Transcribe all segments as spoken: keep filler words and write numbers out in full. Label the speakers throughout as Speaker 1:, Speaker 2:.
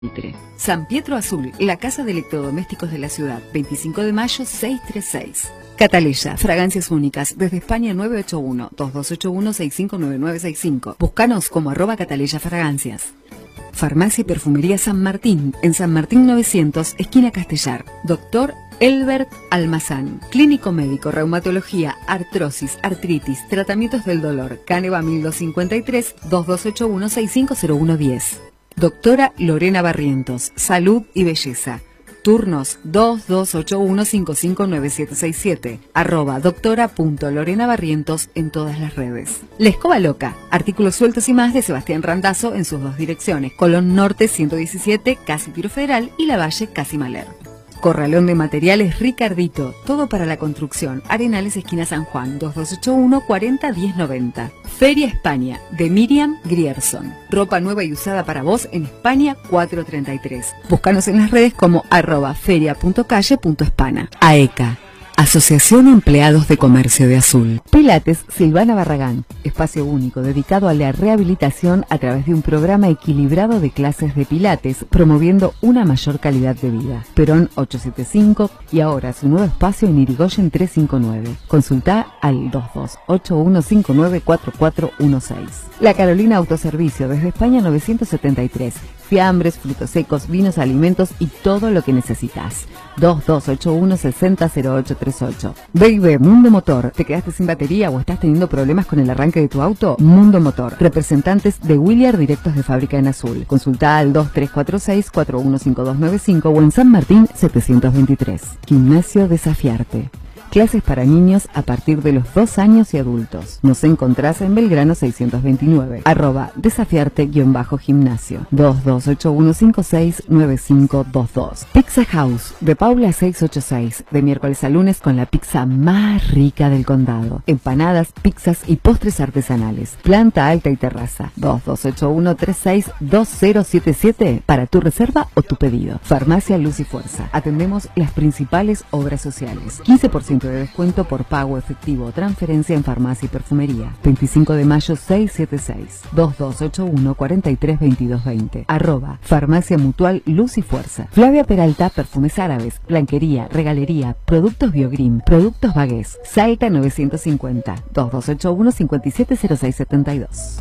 Speaker 1: San Pietro Azul, la casa de electrodomésticos de la ciudad, veinticinco de mayo, seiscientos treinta y seis. Cataleya, fragancias únicas, desde España nueve ocho uno, dos dos ocho uno, seis cinco nueve nueve seis cinco. Búscanos como arroba Cataleya Fragancias. Farmacia y Perfumería San Martín, en San Martín novecientos, esquina Castellar. Doctor Elbert Almazán, clínico médico, reumatología, artrosis, artritis, tratamientos del dolor, Caneva mil doscientos cincuenta y tres, dos dos ocho uno, seis cinco cero uno diez. Doctora Lorena Barrientos, salud y belleza. Turnos dos dos ocho uno, cinco cinco nueve siete seis siete, arroba doctora punto Lorena Barrientos en todas las redes. La Escoba Loca, artículos sueltos y más de Sebastián Randazzo en sus dos direcciones, Colón Norte ciento diecisiete, casi Tiro Federal, y La Valle, casi Maler. Corralón de Materiales Ricardito, todo para la construcción, Arenales esquina San Juan, dos dos ocho uno, cuarenta, diez noventa. Feria España, de Miriam Grierson, ropa nueva y usada para vos en España cuatrocientos treinta y tres. Búscanos en las redes como arroba feria punto calle punto hispana. AECA, Asociación Empleados de Comercio de Azul. Pilates Silvana Barragán, espacio único dedicado a la rehabilitación a través de un programa equilibrado de clases de pilates, promoviendo una mayor calidad de vida. Perón ochocientos setenta y cinco y ahora su nuevo espacio en Irigoyen trescientos cincuenta y nueve. Consulta al dos dos ocho uno cinco nueve cuatro cuatro uno seis. La Carolina Autoservicio, desde España novecientos setenta y tres. Fiambres, frutos secos, vinos, alimentos y todo lo que necesitas. dos dos ocho uno, seis cero cero ocho tres ocho. Baby Mundo Motor, ¿te quedaste sin batería o estás teniendo problemas con el arranque de tu auto? Mundo Motor, representantes de Williard directos de fábrica en azul. Consulta al dos tres cuatro seis, cuatro uno cinco dos nueve cinco o en San Martín setecientos veintitrés. Gimnasio Desafiarte. Clases para niños a partir de los dos años y adultos. Nos encontrás en Belgrano seiscientos veintinueve, arroba desafiarte-gimnasio, dos dos ocho uno cinco seis nueve cinco dos dos. Pizza House, de Paula seiscientos ochenta y seis, de miércoles a lunes con la pizza más rica del condado. Empanadas, pizzas y postres artesanales. Planta alta y terraza, dos dos ocho uno tres seis dos cero siete siete para tu reserva o tu pedido. Farmacia Luz y Fuerza, atendemos las principales obras sociales. quince por ciento de descuento por pago efectivo o transferencia en farmacia y perfumería. veinticinco de mayo seiscientos setenta y seis, dos dos ocho uno cuatro tres dos dos dos cero, arroba Farmacia Mutual Luz y Fuerza. Flavia Peralta, perfumes árabes, blanquería, regalería, productos Biogrim, productos Bagués, Salta novecientos cincuenta, dos dos ocho uno cinco siete cero seis siete dos.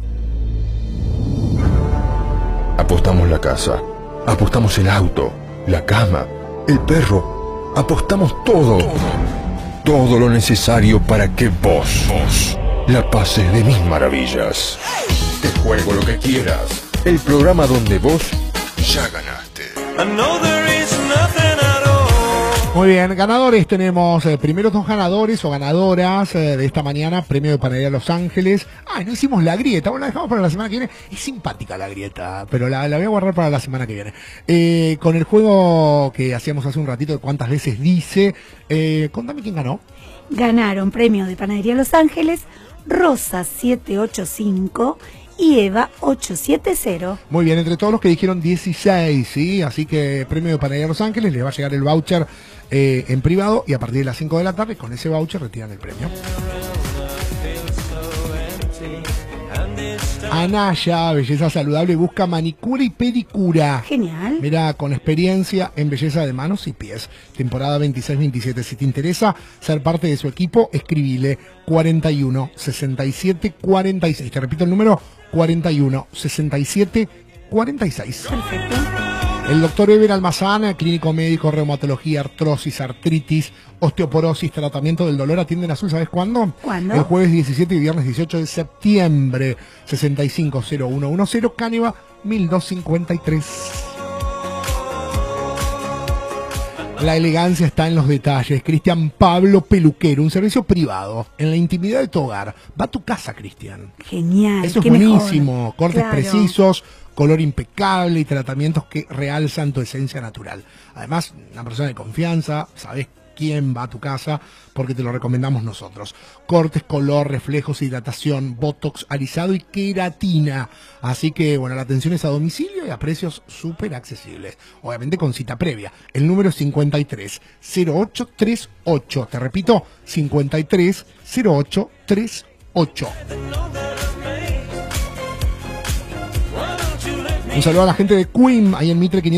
Speaker 2: Apostamos la casa, apostamos el auto, la cama, el perro, apostamos todo. todo. Todo lo necesario para que vos, vos la pases de mil maravillas. Te juego lo que quieras. El programa donde vos ya ganaste.
Speaker 3: Muy bien, ganadores tenemos, eh, primeros dos ganadores o ganadoras eh, de esta mañana, premio de Panadería Los Ángeles. Ay, no hicimos la grieta, bueno, la dejamos para la semana que viene. Es simpática la grieta, pero la, la voy a guardar para la semana que viene. Eh, con el juego que hacíamos hace un ratito de cuántas veces dice, eh, contame quién ganó.
Speaker 4: Ganaron premio de Panadería Los Ángeles, Rosa siete ocho cinco y Eva ocho siete cero.
Speaker 3: Muy bien, entre todos los que dijeron dieciséis, ¿sí? Así que premio de Panadería Los Ángeles, les va a llegar el voucher eh, en privado y a partir de las cinco de la tarde con ese voucher retiran el premio. Anaya, belleza saludable, busca manicura y pedicura.
Speaker 4: Genial.
Speaker 3: Mira, con experiencia en belleza de manos y pies. Temporada veintiséis veintisiete. Si te interesa ser parte de su equipo, escribile cuarenta y uno, sesenta y siete, cuarenta y seis. Te repito el número, cuarenta y uno, sesenta y siete, cuarenta y seis.
Speaker 4: Perfecto.
Speaker 3: El doctor Eber Almazán, clínico médico, reumatología, artrosis, artritis, osteoporosis, tratamiento del dolor, atienden Azul, ¿sabes cuándo?
Speaker 4: ¿Cuándo?
Speaker 3: El jueves diecisiete y viernes dieciocho de septiembre, sesenta y cinco cero uno cero, Caneva mil doscientos cincuenta y tres. La elegancia está en los detalles. Cristian Pablo Peluquero, un servicio privado en la intimidad de tu hogar. Va a tu casa, Cristian.
Speaker 4: Genial.
Speaker 3: Eso es
Speaker 4: qué
Speaker 3: buenísimo.
Speaker 4: mejor.
Speaker 3: Cortes
Speaker 4: Claro.
Speaker 3: precisos, color impecable y tratamientos que realzan tu esencia natural. Además, una persona de confianza, sabes quién va a tu casa porque te lo recomendamos nosotros. Cortes, color, reflejos, hidratación, botox, alisado y queratina. Así que, bueno, la atención es a domicilio y a precios súper accesibles. Obviamente con cita previa. El número es cincuenta y tres cero ocho treinta y ocho. Te repito, cincuenta y tres cero ocho treinta y ocho. Un saludo a la gente de Queen, ahí en Mitre quinientos